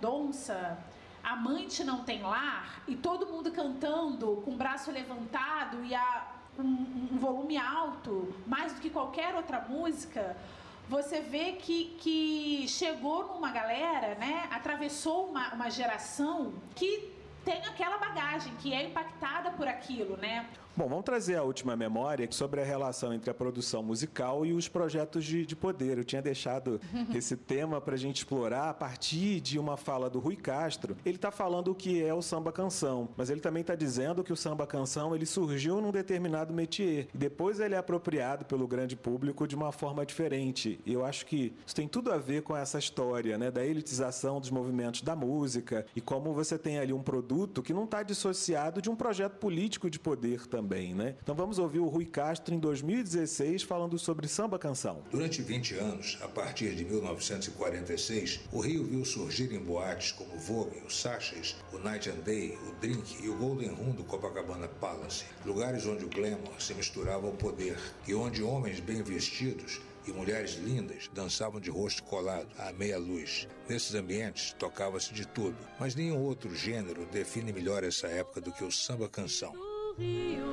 Mendonça, Amante Não Tem Lar, e todo mundo cantando com o braço levantado e um volume alto, mais do que qualquer outra música, você vê que chegou numa galera, né, atravessou uma geração que tem aquela bagagem, que é impactada por aquilo, né? Bom, vamos trazer a última memória sobre a relação entre a produção musical e os projetos de poder. Eu tinha deixado esse tema para a gente explorar a partir de uma fala do Rui Castro. Ele está falando o que é o samba-canção, mas ele também está dizendo que o samba-canção ele surgiu num determinado métier e depois ele é apropriado pelo grande público de uma forma diferente. E eu acho que isso tem tudo a ver com essa história, né, da elitização dos movimentos da música e como você tem ali um produto que não está dissociado de um projeto político de poder também. Né? Então vamos ouvir o Rui Castro em 2016 falando sobre samba-canção. Durante 20 anos, a partir de 1946, o Rio viu surgir em boates como o Vogue, o Sachas, o Night and Day, o Drink e o Golden Room do Copacabana Palace, lugares onde o glamour se misturava ao poder e onde homens bem vestidos e mulheres lindas dançavam de rosto colado à meia luz. Nesses ambientes tocava-se de tudo, mas nenhum outro gênero define melhor essa época do que o samba-canção. Rio,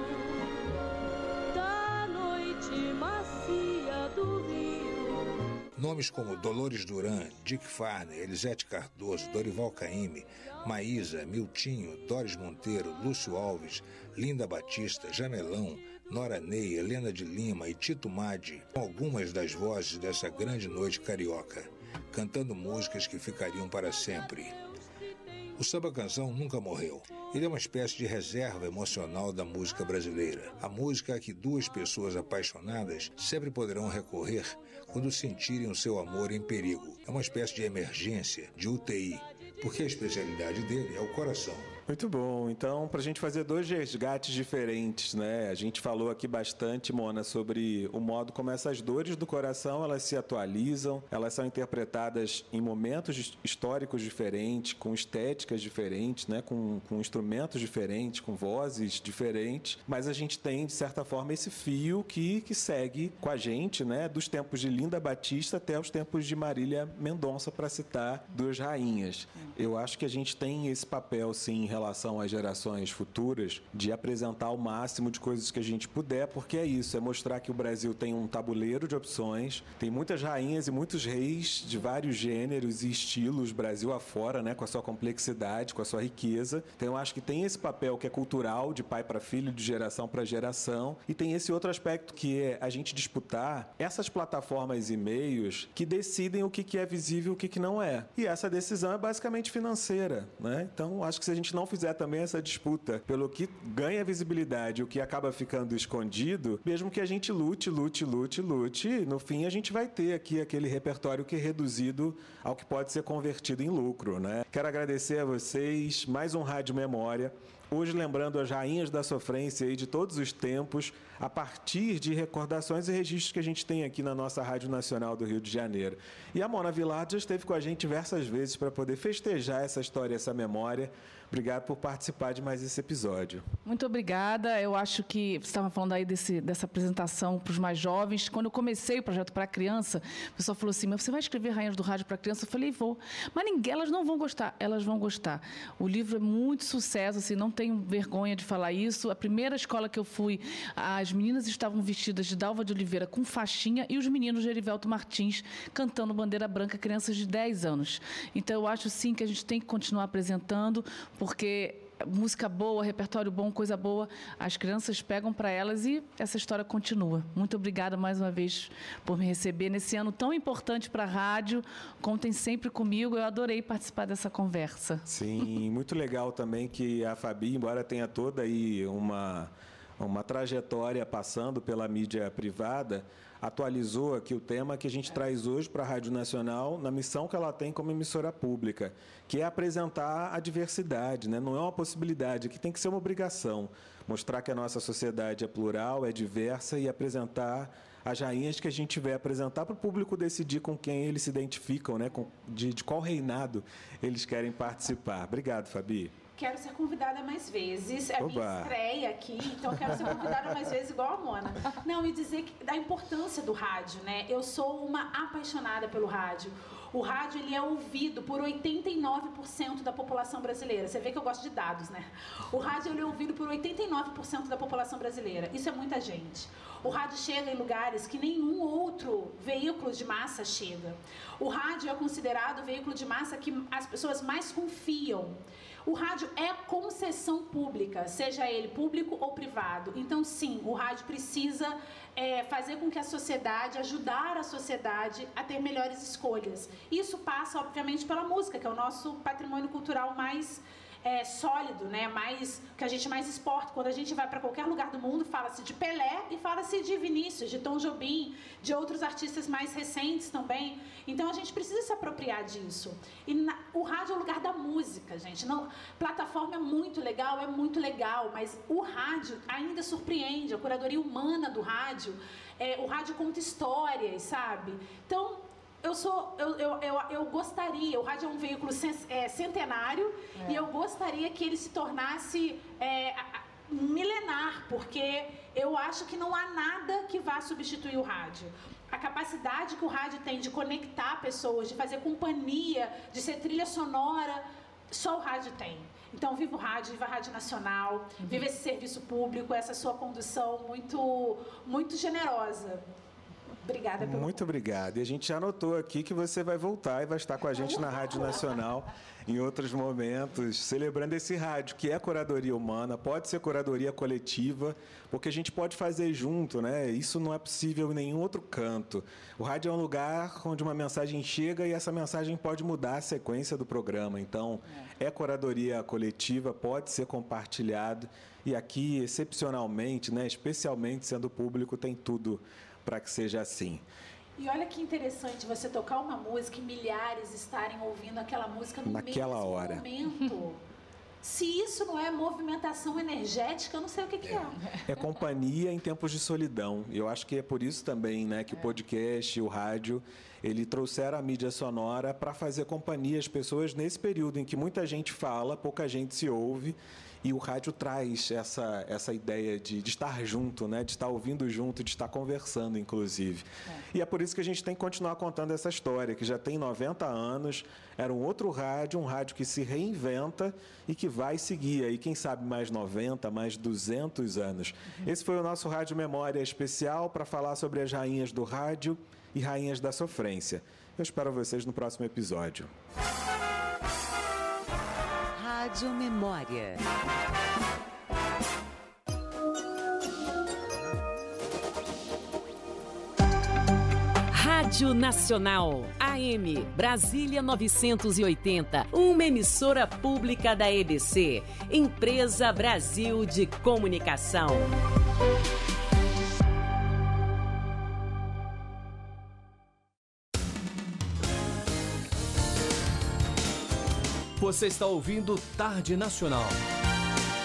da noite macia do Rio. Nomes como Dolores Duran, Dick Farney, Elisete Cardoso, Dorival Caymmi, Maísa, Miltinho, Doris Monteiro, Lúcio Alves, Linda Batista, Jamelão, Nora Ney, Helena de Lima e Tito Madi, com algumas das vozes dessa grande noite carioca, cantando músicas que ficariam para sempre. O samba-canção nunca morreu. Ele é uma espécie de reserva emocional da música brasileira. A música a que duas pessoas apaixonadas sempre poderão recorrer quando sentirem o seu amor em perigo. É uma espécie de emergência, de UTI, porque a especialidade dele é o coração. Muito bom. Então, para a gente fazer dois resgates diferentes, né? A gente falou aqui bastante, Mona, sobre o modo como essas dores do coração elas se atualizam, elas são interpretadas em momentos históricos diferentes, com estéticas diferentes, né? Com instrumentos diferentes, com vozes diferentes, mas a gente tem, de certa forma, esse fio que segue com a gente, né? Dos tempos de Linda Batista até os tempos de Marília Mendonça, para citar duas rainhas. Eu acho que a gente tem esse papel, sim, em relação às gerações futuras, de apresentar o máximo de coisas que a gente puder, porque é isso, é mostrar que o Brasil tem um tabuleiro de opções, tem muitas rainhas e muitos reis de vários gêneros e estilos, Brasil afora, né, com a sua complexidade, com a sua riqueza. Então eu acho que tem esse papel que é cultural, de pai para filho, de geração para geração, e tem esse outro aspecto que é a gente disputar essas plataformas e meios que decidem o que é visível e o que não é. E essa decisão é basicamente financeira, né? Então acho que se a gente não fizer também essa disputa pelo que ganha visibilidade e o que acaba ficando escondido, mesmo que a gente lute, no fim a gente vai ter aqui aquele repertório que é reduzido ao que pode ser convertido em lucro, né? Quero agradecer a vocês, mais um Rádio Memória, hoje lembrando as rainhas da sofrência aí de todos os tempos, a partir de recordações e registros que a gente tem aqui na nossa Rádio Nacional do Rio de Janeiro. E a Mona Vilardo já esteve com a gente diversas vezes para poder festejar essa história, essa memória. Obrigado por participar de mais esse episódio. Muito obrigada. Eu acho que você estava falando aí dessa apresentação para os mais jovens. Quando eu comecei o projeto para criança, o pessoal falou assim, mas você vai escrever Rainhas do Rádio para criança? Eu falei, vou. Mas elas não vão gostar. Elas vão gostar. O livro é muito sucesso, assim, não tenho vergonha de falar isso. A primeira escola que eu fui, as meninas estavam vestidas de Dalva de Oliveira com faixinha e os meninos de Erivelto Martins cantando Bandeira Branca, crianças de 10 anos. Então eu acho sim que a gente tem que continuar apresentando, porque música boa, repertório bom, coisa boa, as crianças pegam para elas e essa história continua. Muito obrigada mais uma vez por me receber nesse ano tão importante para a rádio. Contem sempre comigo, eu adorei participar dessa conversa. Sim, muito legal também que a Fabi, embora tenha toda aí uma trajetória passando pela mídia privada, atualizou aqui o tema que a gente traz hoje para a Rádio Nacional, na missão que ela tem como emissora pública, que é apresentar a diversidade, né? Não é uma possibilidade, aqui tem que ser uma obrigação, mostrar que a nossa sociedade é plural, é diversa e apresentar as rainhas que a gente vai apresentar para o público decidir com quem eles se identificam, né? De qual reinado eles querem participar. Obrigado, Fabi. Quero ser convidada mais vezes. É a minha estreia aqui, então quero ser convidada mais vezes igual a Mona. Não, e dizer da importância do rádio, né? Eu sou uma apaixonada pelo rádio. O rádio, ele é ouvido por 89% da população brasileira. Você vê que eu gosto de dados, né? O rádio, ele é ouvido por 89% da população brasileira. Isso é muita gente. O rádio chega em lugares que nenhum outro veículo de massa chega. O rádio é considerado o veículo de massa que as pessoas mais confiam. O rádio é concessão pública, seja ele público ou privado. Então, sim, o rádio precisa fazer com que a sociedade, ajudar a sociedade a ter melhores escolhas. Isso passa, obviamente, pela música, que é o nosso patrimônio cultural mais sólido, né? Que a gente mais exporta. Quando a gente vai para qualquer lugar do mundo, fala-se de Pelé e fala-se de Vinícius, de Tom Jobim, de outros artistas mais recentes também. Então a gente precisa se apropriar disso. E o rádio é o lugar da música, gente. Não, plataforma é muito legal, mas o rádio ainda surpreende. A curadoria humana do rádio, o rádio conta histórias, sabe? Então eu gostaria, o rádio é um veículo centenário, e eu gostaria que ele se tornasse milenar, porque eu acho que não há nada que vá substituir o rádio. A capacidade que o rádio tem de conectar pessoas, de fazer companhia, de ser trilha sonora, só o rádio tem. Então, viva o rádio, viva a Rádio Nacional, viva esse serviço público, essa sua condução muito, muito generosa. Obrigada pelo Muito obrigado. E a gente já anotou aqui que você vai voltar e vai estar com a gente na Rádio Nacional em outros momentos, celebrando esse rádio, que é curadoria humana, pode ser curadoria coletiva, porque a gente pode fazer junto, né? Isso não é possível em nenhum outro canto. O rádio é um lugar onde uma mensagem chega e essa mensagem pode mudar a sequência do programa. Então, é curadoria coletiva, pode ser compartilhado. E aqui, excepcionalmente, né, especialmente sendo público, tem tudo para que seja assim. E olha que interessante você tocar uma música e milhares estarem ouvindo aquela música naquela mesmo hora. Momento. Se isso não é movimentação energética, eu não sei o que é. É companhia em tempos de solidão. Eu acho que é por isso também, né, que o podcast, o rádio, ele trouxeram a mídia sonora para fazer companhia às pessoas nesse período em que muita gente fala, pouca gente se ouve. E o rádio traz essa ideia de estar junto, né? De estar ouvindo junto, de estar conversando, inclusive. E é por isso que a gente tem que continuar contando essa história, que já tem 90 anos, era um outro rádio, um rádio que se reinventa e que vai seguir aí, quem sabe, mais 90, mais 200 anos. Esse foi o nosso Rádio Memória especial para falar sobre as rainhas do rádio e rainhas da sofrência. Eu espero vocês no próximo episódio. Rádio Memória. Rádio Nacional, AM, Brasília 980, uma emissora pública da EBC, Empresa Brasil de Comunicação. Você está ouvindo Tarde Nacional.